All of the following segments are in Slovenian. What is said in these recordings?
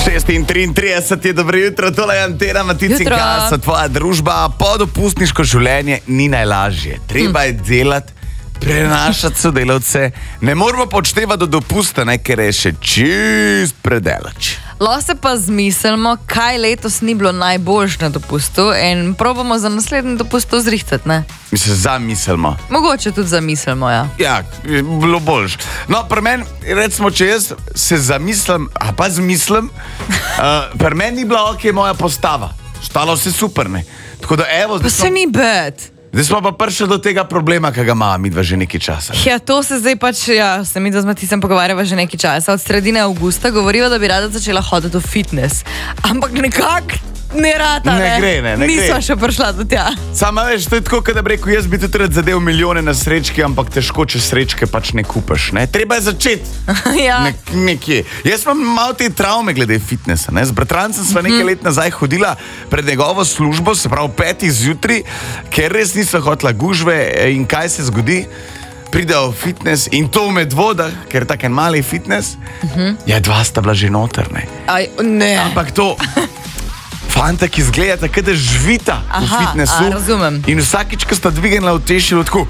6:33 je, dobro jutro, tole je Antena, Matic in Kasa, tvoja družba. Podopustniško življenje ni najlažje. Treba je delati, prenašati sodelavce. Ne moramo počtevati do dopusta, ker je še čist predelač. Lahko se pa zmislimo, kaj letos ni bilo najboljše na dopustu in probamo za naslednji dopust to zrihtati, ne? Mi se zamislimo. Mogoče tudi zamislimo, ja. Ja, bilo boljše. No, pri meni, recimo, če jaz se zamislim, pa zmislim, pri meni ni bila ok moja postava. Stalo vse super, ne? Tako da, evo... Pa se ni bed. Zdaj smo pa prišli do tega problema, ki ga ima midva že nekaj časa. Ja, to se zdaj pač, se midva z Maticem pogovarjava že nekaj časa. Od sredine avgusta govoriva, da bi rada začela hoditi v fitness. Ampak nekako ne rata, ne? Ne gre, ne gre. Nisva še prišla do tja. Sama veš, to je tako, da bi rekel, jaz bi tudi rad zadev milijone na srečki, ampak težko, če srečke pač ne kupaš, ne? Treba je začeti. Ja. Nekje. Jaz imam malo te travme glede fitnessa, ne? Z bratrancem sva nekaj let nazaj hodila pred njegovo službo, se pravi 5 zjutraj, ker res nisva hotela gužve in kaj se zgodi? Pridejo v fitness in to v Medvodah, ker je tak en mali fitness, ja, 2 sta bila že noter, ne? Aj, ne. Ampak to... Fanta, ki izgleda tako, da živita v fitnessu. Razumem. In vsakič, ko sta dvignila v tešilo, tako...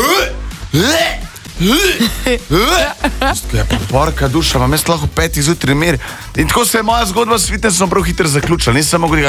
Ja, pa porka duša, imam jaz lahko 5 zjutraj mir. In tako se je moja zgodba s fitnessom prav hitro zaključila. Nisem mogel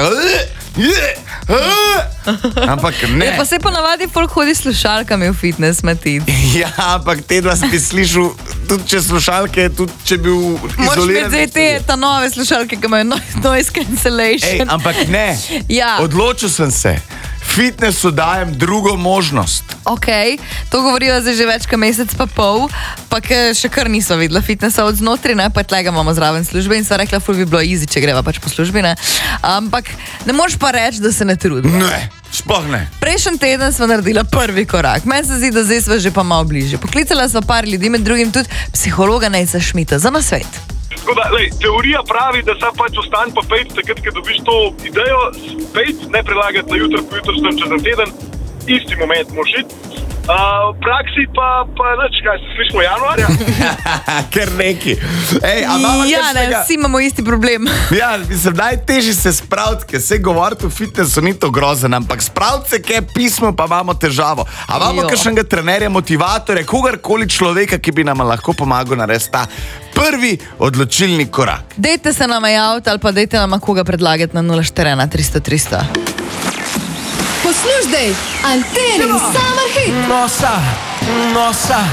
ampak ne. Ja, pa se ponavadi folk hodi s slušalkami v fitness, Matic. Ja, ampak te dva bi slišal, tudi če slušalke, tudi če bi izoliran. Moraš imeti zdaj te nove slušalke, ki imajo noise cancellation. Ej, ampak ne. Ja. Odločil sem se. Fitnessu dajem drugo možnost. Ok, to govorijo zdaj že več kot mesec pa pol, pa še kar niso videla fitnessa od znotraj, ne, pa tlega imamo zraven službe in sva rekla, ful bi bilo easy, če greva pač po službi, ne. Ampak ne moreš pa reči, da se ne trudiva. Ne, sploh ne. Prejšnji teden sva naredila prvi korak. Meni se zdi, da zdaj sva že pa malo bližje. Poklicala sva par ljudi, med drugim tudi psihologa Nejca Šmita za nasvet. Tako da, teorija pravi, da sam pač ostan pa pejt, takrat, ko dobiš to idejo, pejt, ne prelagati na jutro, po jutrošnjem čez en teden, isti moment moraš iti. V praksi pa nič, kaj se slišimo januarja? Ker neki. Ej, a imamo Ja, ne, kakšnega... vsi imamo isti problem. Ja, mislim, najtežje se spraviti, ker se govoriti o fitnessu ni to grozen, ampak spraviti se, kaj pismo, pa imamo težavo. A imamo kakšnega trenerja, motivatorja, kogarkoli človeka, ki bi nam lahko pomagal narediti ta prvi odločilni korak. Dejte se nama javiti ali pa dejte nama koga predlagati na 041 300 300. Poslušaj, Antena, Summer Hit. Nossa.